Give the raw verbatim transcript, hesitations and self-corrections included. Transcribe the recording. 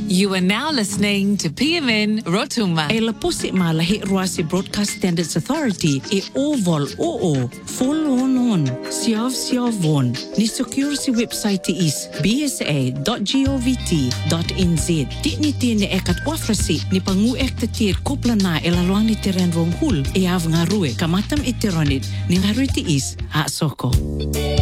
You are now listening to P M N Rotuma. E la posi malahi ruasi Broadcast Standards Authority e oval oo follow on siav siavon ni secure si website is b s a dot govt dot n z. Di ni tiene ekat wafrasi ni panguek tetir kopla na elaluang ni teren romhul e av ngarue kamatam itironid ni ngarue ti is ha soko.